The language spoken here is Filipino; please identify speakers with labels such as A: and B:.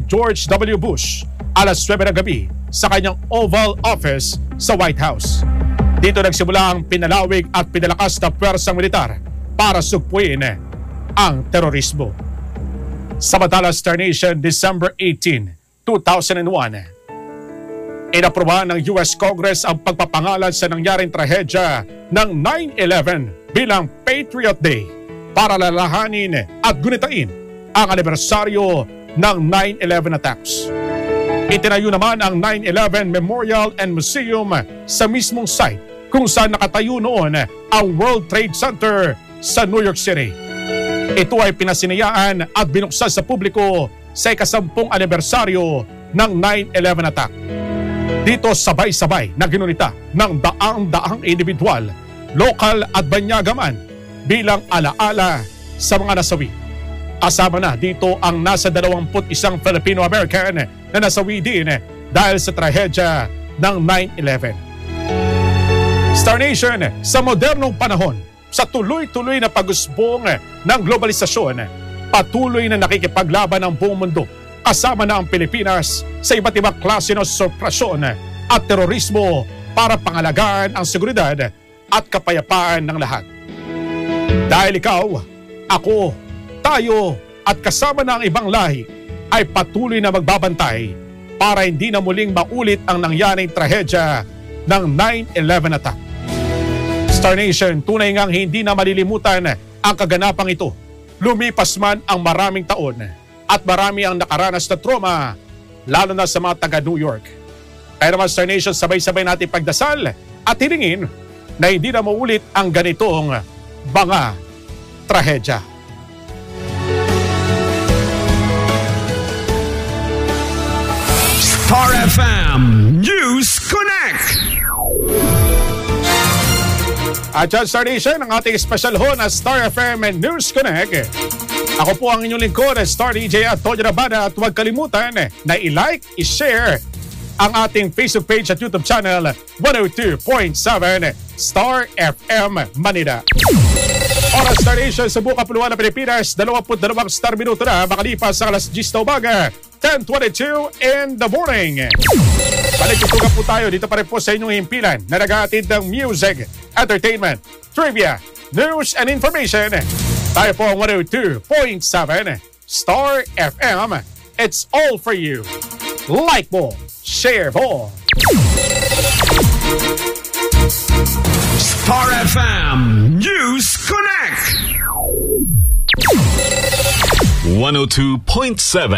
A: George W. Bush alas 9 ng gabi sa kanyang Oval Office sa White House. Dito nagsimula ang pinalawig at pinalakas na pwersang militar para sugpuin ang terorismo. Samantala, Star Nation, December 18, 2001. Inaprobahan ng US Congress ang pagpapangalan sa nangyaring trahedya ng 9/11 bilang Patriot Day para lalahanin at gunitain ang anibersaryo ng 9/11 attacks. Itinayo naman ang 9/11 Memorial and Museum sa mismong site kung saan nakatayo noon ang World Trade Center sa New York City. Ito ay pinasinayaan at binuksan sa publiko sa ika-10 anibersaryo ng 9/11 attack. Dito sabay-sabay na ginunita ng daang-daang individual, lokal at banyagaman bilang alaala sa mga nasawi. Kasama na dito ang nasa 21 Filipino-American na nasawi din dahil sa trahedya ng 9/11. Star Nation, sa modernong panahon, sa tuloy-tuloy na pag-usbong ng globalisasyon, patuloy na nakikipaglaban ang buong mundo kasama na ang Pilipinas sa iba't ibang klase ng operasyon at terorismo para pangalagaan ang seguridad at kapayapaan ng lahat. Dahil ikaw, ako, tayo at kasama na ang ibang lahi ay patuloy na magbabantay para hindi na muling maulit ang nangyaring trahedya ng 9/11 attack. Star Nation, tunay ngang hindi na malilimutan ang kaganapang ito. Lumipas man ang maraming taon at marami ang nakaranas na trauma, lalo na sa mga taga-New York. Kaya naman, Star Nation, sabay-sabay natin pagdasal at hilingin na hindi na maulit ang ganitong mga trahedya.
B: Star FM News Connect.
A: At dyan, Star Nation, ang ating special ho na Star FM News Connect. Ako po ang inyong lingkod, Star DJ Antonio Rabada, at huwag kalimutan na i-like, i-share ang ating Facebook page at YouTube channel 102.7 Star FM Manila. Oras, Star Nation, sa buong kapuluan ng Pilipinas, 22 star minuto na makalipas sa alas 10 na umaga, 10:22 in the morning. Balikitugan po tayo dito pa rin po sa inyong himpilan na nag-aatid ng music, entertainment, trivia, news, and information. Tayo po ang 102.7 Star FM. It's all for you. Like mo, share mo.
B: Star FM News Connect. 102.7